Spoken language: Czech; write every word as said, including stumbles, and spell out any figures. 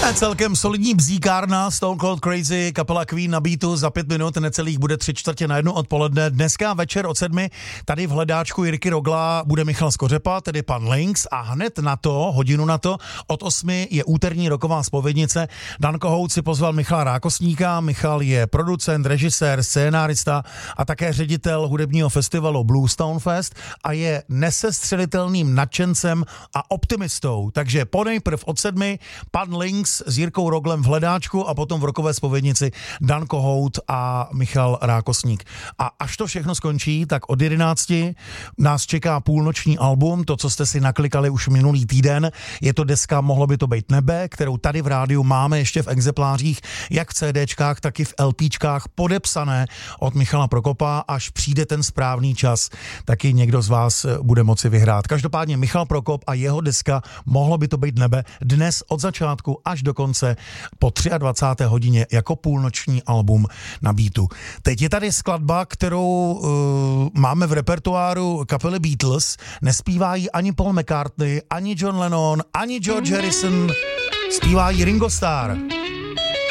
Celkem solidní bzíkárna Stone Cold Crazy, kapela Queen na beatu, za pět minut necelých bude tři čtvrtě na jednu odpoledne. Dneska večer od sedmi tady v hledáčku Jirky Rogla bude Michal Skořepa, tedy pan Links, a hned na to, hodinu na to, od osmi je úterní roková zpovědnice. Dan Kohout si pozval Michala Rákosníka. Michal je producent, režisér, scénárista a také ředitel hudebního festivalu Bluestone Fest a je nesestřelitelným nadšencem a optimistou. Takže ponejprv od sedmi pan Links s Jirkou Roglem v hledáčku a potom v rokové zpovědnici Dan Kohout a Michal Rákosník. A až to všechno skončí, tak od jedenácti nás čeká půlnoční album, to, co jste si naklikali už minulý týden. Je to deska Mohlo by to být nebe, kterou tady v rádiu máme ještě v exemplářích, jak v CDčkách, tak i v LPčkách, podepsané od Michala Prokopa. Až přijde ten správný čas, taky někdo z vás bude moci vyhrát. Každopádně Michal Prokop a jeho deska Mohlo by to být nebe dnes od začátku až do konce po dvacáté třetí hodině jako půlnoční album na beatu. Teď je tady skladba, kterou uh, máme v repertoáru kapely Beatles. Nespívá ji ani Paul McCartney, ani John Lennon, ani George Harrison. Zpívá ji Ringo Starr.